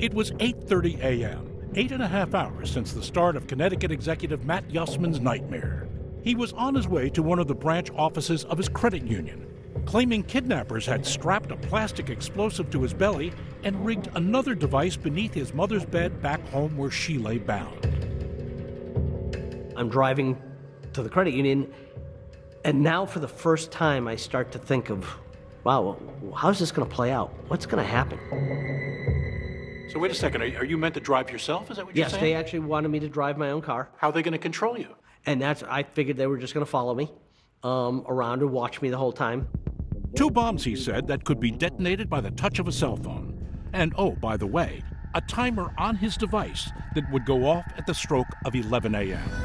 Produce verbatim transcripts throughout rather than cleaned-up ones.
It was eight thirty a m, eight and a half hours since the start of Connecticut executive Matt Yussman's nightmare. He was on his way to one of the branch offices of his credit union, claiming kidnappers had strapped a plastic explosive to his belly and rigged another device beneath his mother's bed back home where she lay bound. I'm driving to the credit union, and now for the first time I start to think of, wow, how's this going to play out? What's going to happen? So wait a second, are are you meant to drive yourself? Is that what you're Yes, saying? they actually wanted me to drive my own car. How are they going to control you? And that's, I figured they were just going to follow me um, around and watch me the whole time. Two bombs, he said, that could be detonated by the touch of a cell phone. And oh, by the way, a timer on his device that would go off at the stroke of eleven a m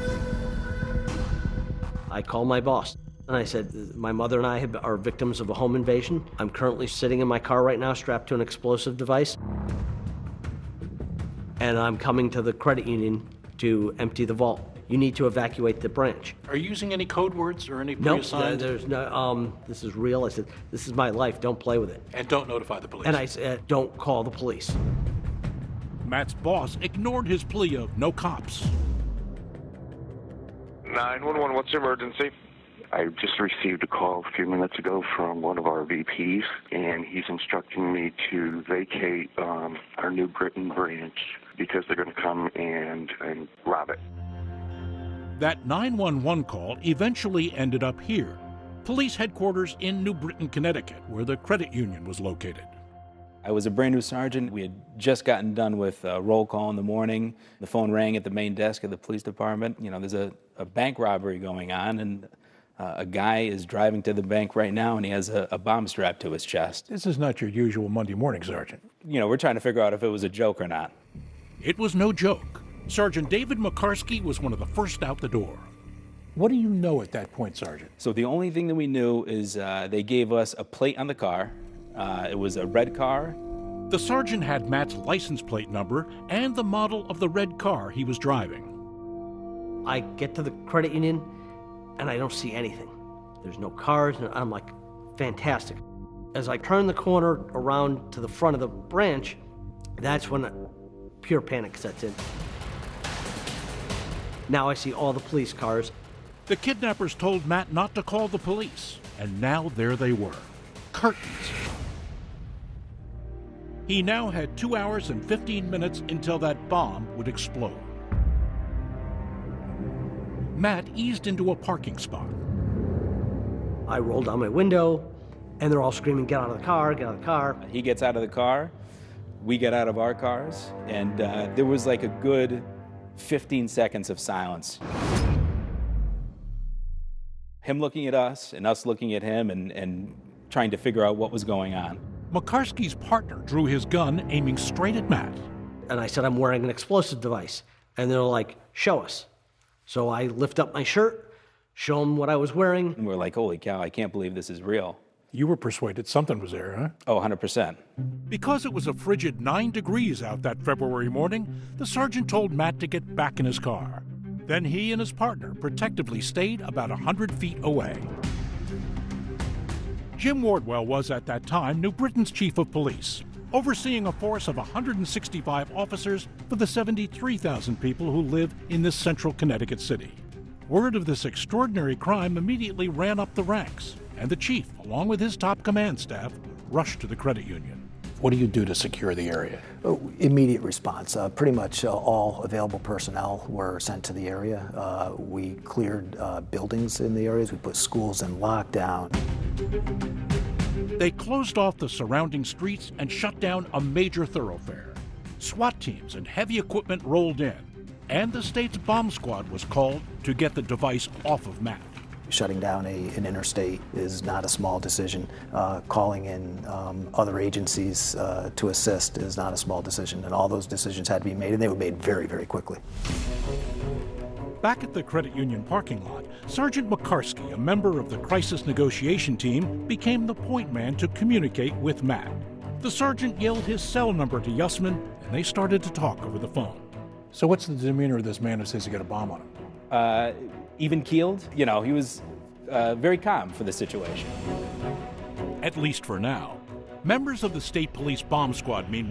I called my boss and I said, my mother and I have, are victims of a home invasion. I'm currently sitting in my car right now strapped to an explosive device. And I'm coming to the credit union to empty the vault. You need to evacuate the branch. Are you using any code words or any Nope, pre-assigned? there's no, um, this is real. I said, this is my life, don't play with it. And don't notify the police. And I said, don't call the police. Matt's boss ignored his plea of no cops. nine one one, what's the emergency? I just received a call a few minutes ago from one of our V Ps, and he's instructing me to vacate um, our New Britain branch because they're going to come and, and rob it. That nine one one call eventually ended up here, police headquarters in New Britain, Connecticut, where the credit union was located. I was a brand new sergeant. We had just gotten done with a roll call in the morning. The phone rang at the main desk of the police department. You know, there's a, a bank robbery going on, and uh, a guy is driving to the bank right now, and he has a, a bomb strapped to his chest. This is not your usual Monday morning, Sergeant. You know, we're trying to figure out if it was a joke or not. It was no joke. Sergeant David Makarsky was one of the first out the door. What do you know at that point, Sergeant? So the only thing that we knew is uh, they gave us a plate on the car. Uh, it was a red car. The sergeant had Matt's license plate number and the model of the red car he was driving. I get to the credit union and I don't see anything. There's no cars, and I'm like, fantastic. As I turn the corner around to the front of the branch, that's when pure panic sets in. Now I see all the police cars. The kidnappers told Matt not to call the police, and now there they were, curtains. He now had two hours and fifteen minutes until that bomb would explode. Matt eased into a parking spot. I roll down my window, and they're all screaming, get out of the car, get out of the car. He gets out of the car, we get out of our cars, and uh, there was like a good fifteen seconds of silence. Him looking at us, and us looking at him, and, and trying to figure out what was going on. Makarsky's partner drew his gun, aiming straight at Matt. And I said, I'm wearing an explosive device. And they're like, show us. So I lift up my shirt, show them what I was wearing. And we're like, holy cow, I can't believe this is real. You were persuaded something was there, huh? Oh, one hundred percent. Because it was a frigid nine degrees out that February morning, the sergeant told Matt to get back in his car. Then he and his partner protectively stayed about one hundred feet away. Jim Wardwell was at that time New Britain's chief of police, overseeing a force of one hundred sixty-five officers for the seventy-three thousand people who live in this central Connecticut city. Word of this extraordinary crime immediately ran up the ranks, and the chief, along with his top command staff, rushed to the credit union. What do you do to secure the area? Oh, immediate response. Uh, pretty much uh, all available personnel were sent to the area. Uh, we cleared uh, buildings in the areas. We put schools in lockdown. They closed off the surrounding streets and shut down a major thoroughfare. SWAT teams and heavy equipment rolled in, and the state's bomb squad was called to get the device off of Matt. Shutting down a, an interstate is not a small decision. Uh, calling in um, other agencies uh, to assist is not a small decision, and all those decisions had to be made, and they were made very, very quickly. Back at the credit union parking lot, Sergeant Makarsky, a member of the crisis negotiation team, became the point man to communicate with Matt. The sergeant yelled his cell number to Yussman, and they started to talk over the phone. So what's the demeanor of this man who says he got a bomb on him? Uh, even keeled, you know, he was uh, very calm for the situation. At least for now. Members of the state police bomb squad, meanwhile,